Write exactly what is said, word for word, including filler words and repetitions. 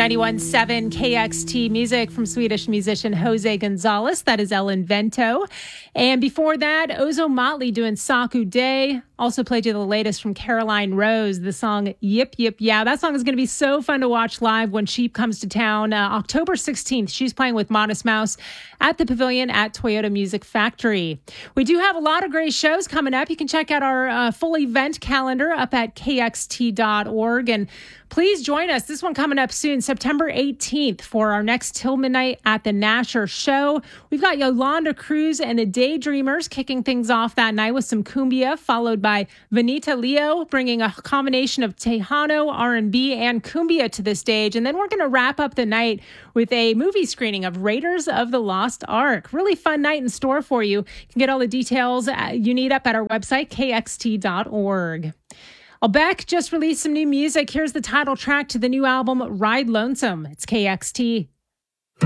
ninety-one point seven K X T music from Swedish musician Jose Gonzalez. That is El Invento. And before that, Ozo Motley doing Saku Day. Also played you the latest from Caroline Rose, the song Yip Yip Yeah. That song is going to be so fun to watch live when she comes to town. Uh, October sixteenth, she's playing with Modest Mouse at the Pavilion at Toyota Music Factory. We do have a lot of great shows coming up. You can check out our uh, full event calendar up at K X T dot org. And please join us. This one coming up soon, September eighteenth, for our next Till Midnight at the Nasher Show. We've got Yolanda Cruz and the Daydreamers kicking things off that night with some cumbia, followed by Vanita Leo bringing a combination of Tejano, R and B, and cumbia to the stage. And then we're going to wrap up the night with a movie screening of Raiders of the Lost Ark. Really fun night in store for you. You can get all the details you need up at our website, K X T dot org. Beck just released some new music. Here's the title track to the new album, Ride Lonesome. It's K X T.